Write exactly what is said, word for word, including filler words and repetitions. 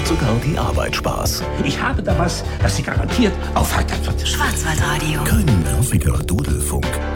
sogar die Arbeit Spaß. Ich habe da was, das Sie garantiert aufheitern wird. Schwarzwaldradio. Kein nerviger Dudelfunk.